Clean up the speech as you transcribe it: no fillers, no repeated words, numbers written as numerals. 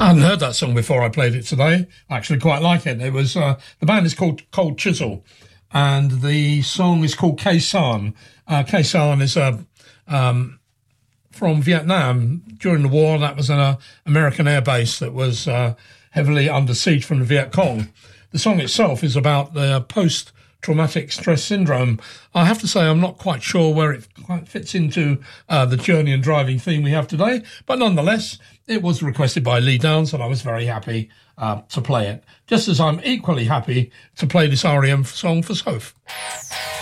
I hadn't heard that song before I played it today. I actually quite like it. It was the band is called Cold Chisel, and the song is called Khe Sanh. Khe Sanh is from Vietnam during the war. That was an American air base that was heavily under siege from the Viet Cong. The song itself is about the post-traumatic stress syndrome. I have to say I'm not quite sure where it quite fits into the journey and driving theme we have today, but nonetheless, it was requested by Lee Downs, and I was very happy to play it, just as I'm equally happy to play this REM song for Soph.